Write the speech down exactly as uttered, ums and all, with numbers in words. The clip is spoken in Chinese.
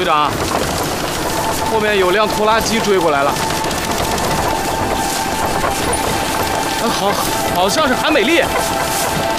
长，后面有辆拖拉机追过来了。好，好像是韩美丽。